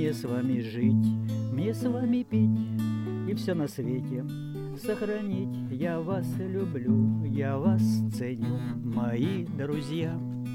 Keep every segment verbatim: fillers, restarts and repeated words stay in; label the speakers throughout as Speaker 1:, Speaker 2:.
Speaker 1: Мне с вами жить, мне с вами пить и все на свете сохранить. Я вас люблю, я вас ценю, мои друзья.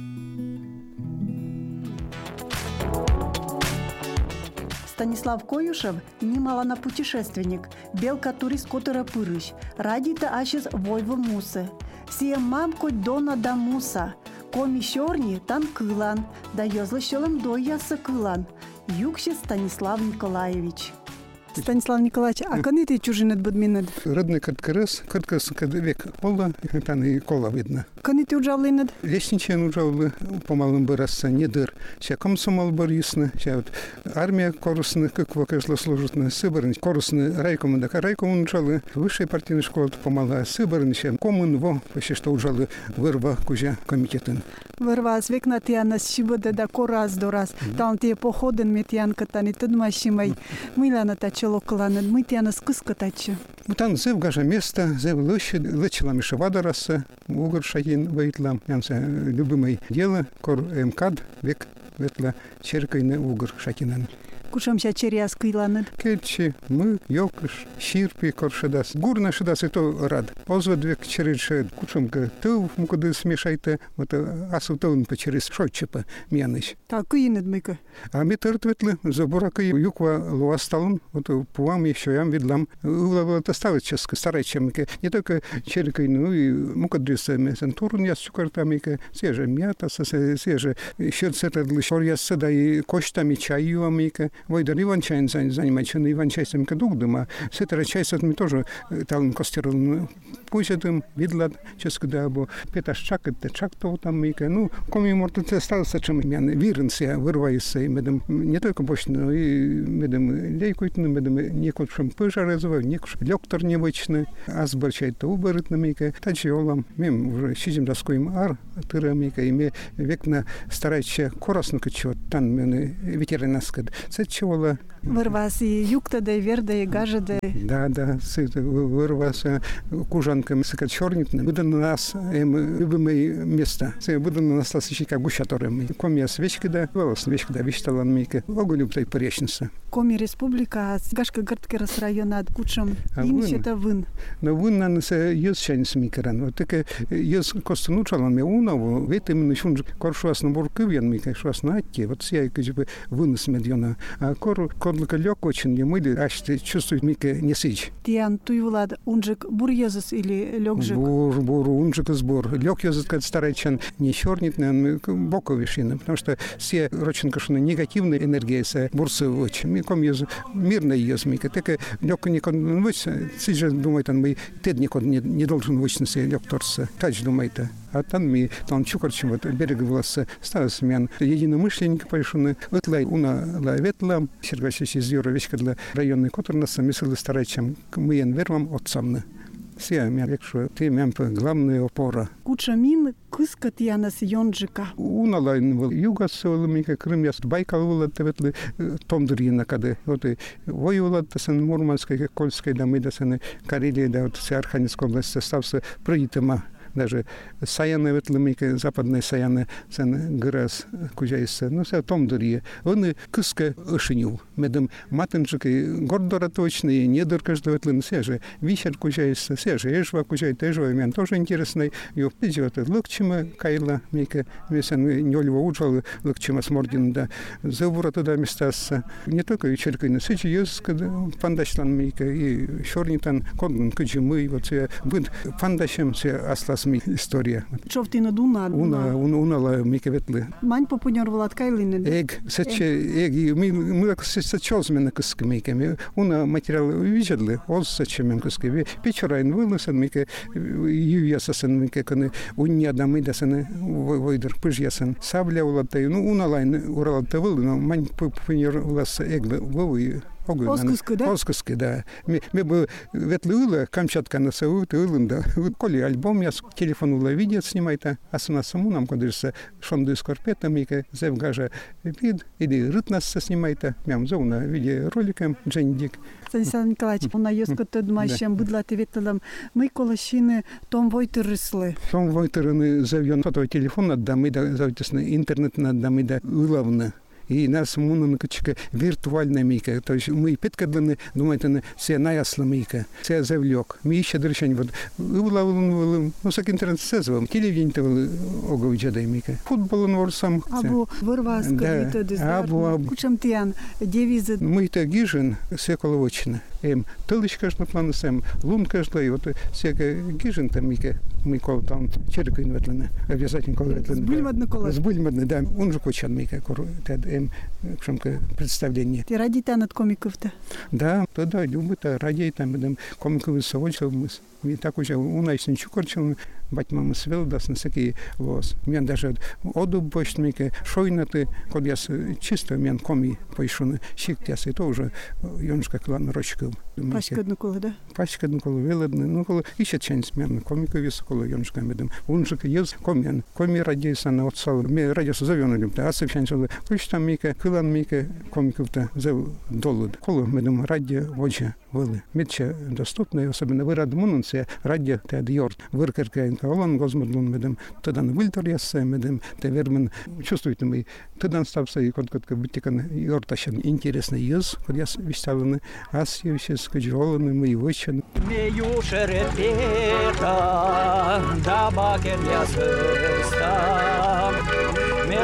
Speaker 2: Станислав Коюшев – немало путешественник, белка турист котора пырыш, радита ащес войвы мусы. Сие мамко дона да муса, коми щорни тан кылан, да ёзлы щелым доясы кылан. Юкше Станислав Николаевич. Станислав Николаевич, а каны ты чужинет будминет?
Speaker 3: Родный каткарас, каткарас век кола, там и кола видно.
Speaker 2: Каны ты уджавлинет?
Speaker 3: Лестничен уджавлы, помалым бырасса, не дыр. Ся комсомол борисны, ся вот армия корусны, как вокажла служит на Сыборне, корусны райком, да райком уджавлы, высшая партийная школа помала Сыборне, ся коммун во, почти что уджавлы вырва кузя комитетын.
Speaker 2: Вырва с векна тяна щибода да кораз до раз, там те походен метьянка тани тудмащимай, мыляна тача локаланет, мы тяна скыска тача.
Speaker 3: Там зев гажа место, зев лыщи, лычила мишевада раса, угор шагин вейтлам, янся любимое дело, кор мкад, век ветла черкайны угор шакинан.
Speaker 2: Кушамся черяс кыйланет.
Speaker 3: Кетчи, мы, йокыш, щирпи, коршедас. Гурна шедас и то рад. Озвод век через кушамка тыл, мукады смешайте, вот асу тылын по через шойчепа мяныш.
Speaker 2: Так кыйнет мыка.
Speaker 3: А ми тыртветлы, забурака юква луасталын, вот пуам еще ям видлам. Это ставит сейчас старайчемка. Не только черкой, ну и мукадрисами. Сентурун я сукартамика, свежая мята, свежая щерцетлы, шорьяса, да и коштами чаю амика. Войдар Иван-чайн занимается, на Иван-чайсом кадугдыма. С этой чайсом тоже талым костерл пусть-то видлад, сейчас когда бы петаш чак, это чак то там мика. Ну, коми может остался, чем я виренся, вырвается, и медом не только бочно, но и медом лейкуйтно, медом некоторым пожарезово, некоторым лектор невычный, а сборчает-то уберет на мика. Тачи олам, мем уже сидим доскоим ар, тыра мика, и мы векна старается коростно качет, там мене ветеринаскад. Цечевала.
Speaker 2: Вырвас и юкта, да и верда, и гажа, да.
Speaker 3: Да, да, вырвас кужанками сыкачорнитны. Буду на нас любимые места. Буду на нас еще как гущаторами. Комия свечки, да, волос свечки, да, вещтала мика. Огу любтай поречница.
Speaker 2: Коми республика, гашка гартки района от кучам. Иниш это вын.
Speaker 3: Но вын на нас есть чайный смикеран. Вот так есть костянучалан мне унову. Ведь именно шунж коршуас на буркывен мика, шуас на атке. Вот я как бы вынос медьона. А кор кодлка лёг очень не мыли, аж ты чувствует мика не сыч.
Speaker 2: Тиан туйвлад унжик бурьезус или лёгжик?
Speaker 3: Бур, бур, унжик сбор. Лёг езут, как старайчан, не чёрнитный, боковишина. Потому что все роченка шуны негативная энергия с бурсы очень. Ком ез мирный ез мика. Так лёг не кон выч, сейчас думает он, мы тед не не не должен вычно се лёг торса. Тач думает. А там ми там чукарчим вот берег волосы ставился мен единомышленники пошуны. Вот лай уна ла ветла, сергачись из юра вещка для районной которнаса мислили старайчам мы вервам отцамны. Все меня якщо ты мям главная опора.
Speaker 2: Кучамин кыска тянас йонджика.
Speaker 3: Уна лайн был юга соломика Крым я Байкал вылад ветли томдрина кады. Вот и воювала тасан Мурманской, Кольской дамы тасан Карелии да вот вся Архангельская область стався проитема. Даже саяны ветлымика, западные саяны, сен грас, кузяйся, ну, все том дурье. Он и кыска ошенил. Медом матенжики гордора точные, недор каждого ветлын, все же вищер кузяйся, все же эжва кузяй, эжва, мен тоже интересный. Ее пизет лыкчима кайла, мика, весен нёльва уджал, лыкчима смордин, да, завура туда местаса. Не только вечеркой, но сечи есть, когда пандачлан мика, и шорнитан, кондун, кыджимы, вот все, быд пандащем, все аслас история.
Speaker 2: Човтина дуна.
Speaker 3: Уна, уна, уна ла мика ветлы.
Speaker 2: Мань попуняр владкайлины.
Speaker 3: Эг, сече, эг, мы, мы так сечозмен кыска мика. Уна материал видели, оз сече мен кыска. Печерайн вылысан мика, юясасан мика, каны унья дамы дасан, войдер пыжьясан. Сабля улаттай, ну уна лайн уралаттай вылы, но мань попуняр улас эглы, вовы.
Speaker 2: Оскуски, да?
Speaker 3: Оскуски, да. Мы бы ветлы Камчатка на Саут и Улында. Коли альбом я телефон ула видео снимает, а с нас саму нам кодишься шонду скорпета мика, зевгажа вид, или рыт нас снимает, мям зона видеороликом Джендик.
Speaker 2: Станислав Николаевич, у нас есть кто-то думающим, будла ты ветлам, мы колощины том войтерыслы.
Speaker 3: Том войтерыны завьон фото телефон отдам, и да завтесны интернет надам, и да улавны. и нас мунун качка виртуальная мика. То есть мы питкаданы, думаете, все наясла мика, все завлек. Мы еще решение вот улавлен, ну сак интернет сезовым, телевидение того оговджада мика. Футбол он ворсам.
Speaker 2: Абу вырваска методы.
Speaker 3: Абу абу.
Speaker 2: Кучам тян девизы.
Speaker 3: Мы то гижен секоловочно. Эм тылычка ж на плану сам, лунка ж и вот всякая гижен там мика. Мы кол там черка инватлена, обязательно кол инватлена.
Speaker 2: Сбульмадно кола.
Speaker 3: Сбульмадно, да. Он же кучан мика, тед эм шумка представление.
Speaker 2: Ты ради над комиков-то?
Speaker 3: Да, то да, любит, ради там комиков совочил мы. И так уже у нас ничего корчил, бать мама свел, даст на всякие лос. Мен даже оду больше мика, шойнаты, когда я чисто мен коми пойшуны, щиктяс, и то уже ёншка клан рочков.
Speaker 2: Пачка одну кола, да?
Speaker 3: Пачка одну кола, велодны, ну кола, еще чэнс мен комиков вес кола ёншка медом. Он же ез комен, коми радиса на отцал, мне радиса завёнули, а совсем ключ там мика, клан мика комиков-то зав долуд. Кола медом радио воча вылы. Медча доступны, особенно вы радмунун, се радио тед йорт. Выркаркаен колон гозмодлун медом, тогда на вильтор яссе медом, те вермен чувствуете мы, тогда стався и кот котка бутикан йорташен интересный ез, код яс виставлены, ас евше скаджоланы мы вочен.
Speaker 1: Мею шерепета, да бакен я свистам.